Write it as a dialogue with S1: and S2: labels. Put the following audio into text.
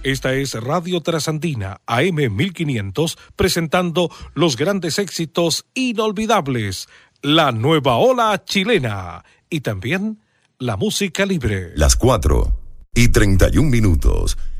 S1: Esta es Radio Trasandina, AM 1500, presentando los grandes éxitos inolvidables, la nueva ola chilena y también la música libre.
S2: Las 4:31.